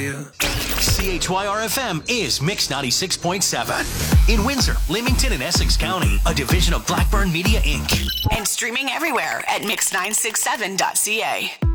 you. CHYR-FM is Mix 96.7. In Windsor, Leamington, and Essex County, a division of Blackburn Media, Inc. And streaming everywhere at mix967.ca.